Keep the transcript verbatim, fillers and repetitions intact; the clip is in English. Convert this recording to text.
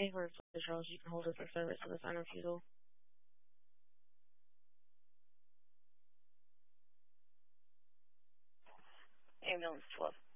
for Charles, you can hold us in service to the sign refusal. Ambulance twelve.